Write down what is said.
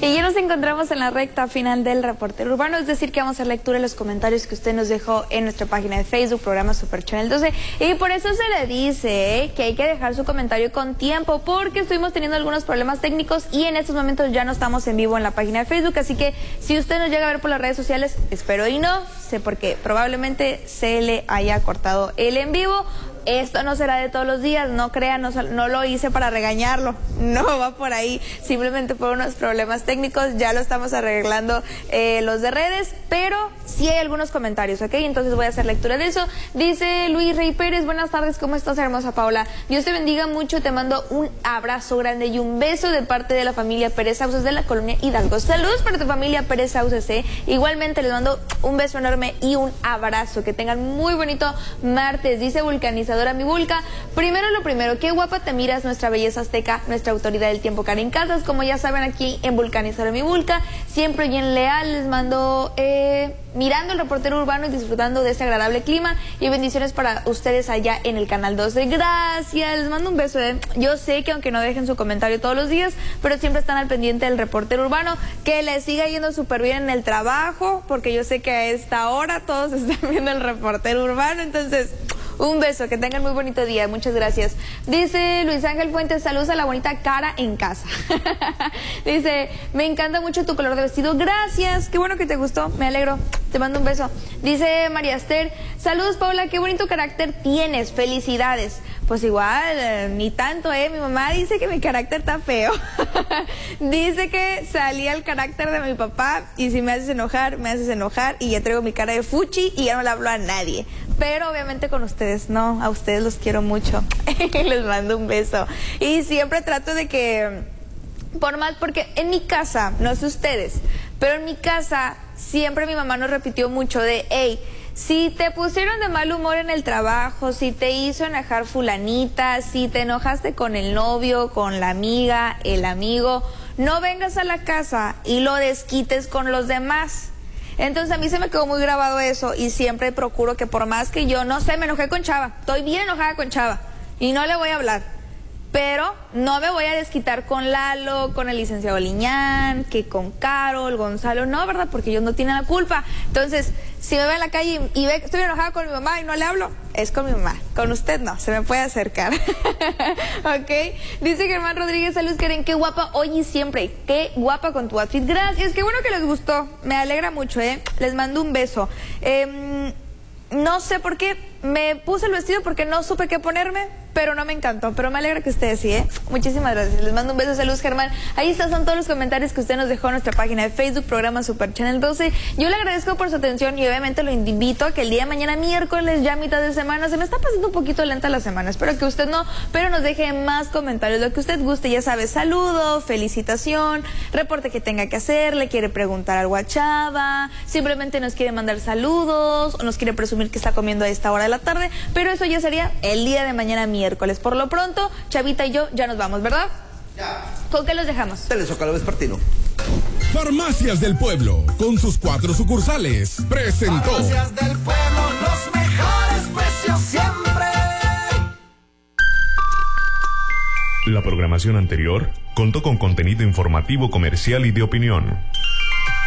Y ya nos encontramos en la recta final del Reportero Urbano, es decir, que vamos a hacer lectura de los comentarios que usted nos dejó en nuestra página de Facebook, programa Super Channel 12, y por eso se le dice que hay que dejar su comentario con tiempo, porque estuvimos teniendo algunos problemas técnicos y en estos momentos ya no estamos en vivo en la página de Facebook, así que si usted nos llega a ver por las redes sociales, espero y no, sé porque probablemente se le haya cortado el en vivo. Esto no será de todos los días, no crean, no lo hice para regañarlo, no va por ahí, simplemente por unos problemas técnicos, ya lo estamos arreglando los de redes, pero sí hay algunos comentarios, ¿ok? Entonces voy a hacer lectura de eso. Dice Luis Rey Pérez, buenas tardes, ¿cómo estás, hermosa Paula? Dios te bendiga mucho, te mando un abrazo grande y un beso de parte de la familia Pérez Sauces de la colonia Hidalgo. Saludos para tu familia Pérez Sauces, igualmente les mando un beso enorme y un abrazo, que tengan muy bonito martes. Dice Vulcanizadora mi Vulca, primero lo primero, qué guapa te miras, nuestra belleza azteca, nuestra autoridad del tiempo, Karen Casas, como ya saben aquí en Vulcanizadora mi Vulca, siempre bien leal, les mando mirando el Reportero Urbano y disfrutando de este agradable clima, y bendiciones para ustedes allá en el canal 12, gracias, les mando un beso, yo sé que aunque no dejen su comentario todos los días, pero siempre están al pendiente del Reportero Urbano, que les siga yendo súper bien en el trabajo, porque yo sé que a esta hora todos están viendo el Reportero Urbano, entonces un beso, que tengan muy bonito día, muchas gracias. Dice Luis Ángel Fuentes, saludos a la bonita cara en casa. Dice, me encanta mucho tu color de vestido, gracias, qué bueno que te gustó, me alegro, te mando un beso. Dice María Esther, saludos Paula, qué bonito carácter tienes, felicidades. Pues igual, ni tanto, mi mamá dice que mi carácter está feo. Dice que salía el carácter de mi papá y si me haces enojar, y ya traigo mi cara de fuchi y ya no le hablo a nadie. Pero obviamente con ustedes no, a ustedes los quiero mucho. Les mando un beso. Y siempre trato de que, por más, porque en mi casa, no sé ustedes, pero en mi casa siempre mi mamá nos repitió mucho de, hey, si te pusieron de mal humor en el trabajo, si te hizo enojar fulanita, si te enojaste con el novio, con la amiga, el amigo, no vengas a la casa y lo desquites con los demás. Entonces a mí se me quedó muy grabado eso y siempre procuro que por más que yo, no sé, me enojé con Chava, estoy bien enojada con Chava y no le voy a hablar, pero no me voy a desquitar con Lalo, con el licenciado Liñán, que con Carol, Gonzalo, no, ¿verdad? Porque ellos no tienen la culpa. Entonces, si me ve en la calle y ve que estoy enojada con mi mamá y no le hablo, es con mi mamá. Con usted no, se me puede acercar. ¿Ok? Dice Germán Rodríguez, saludos Karen, qué guapa hoy y siempre. Qué guapa con tu outfit. Gracias, qué bueno que les gustó. Me alegra mucho, Les mando un beso. No sé por qué me puse el vestido porque no supe qué ponerme, pero no me encantó, pero me alegra que ustedes sí, Muchísimas gracias, les mando un beso, saludos Germán. Ahí están todos los comentarios que usted nos dejó en nuestra página de Facebook, programa Super Channel 12. Yo le agradezco por su atención y obviamente lo invito a que el día de mañana, miércoles, ya mitad de semana, se me está pasando un poquito lenta la semana, espero que usted no, pero nos deje más comentarios, lo que usted guste, ya sabe, saludo, felicitación, reporte que tenga que hacer, le quiere preguntar algo a Chava, simplemente nos quiere mandar saludos, o nos quiere presumir que está comiendo a esta hora de la tarde, pero eso ya sería el día de mañana miércoles. Por lo pronto, Chavita y yo ya nos vamos, ¿verdad? Ya. ¿Con qué los dejamos? Telezócalo vespertino. Farmacias del Pueblo, con sus 4 sucursales, presentó. Farmacias del Pueblo, los mejores precios siempre. La programación anterior contó con contenido informativo, comercial y de opinión.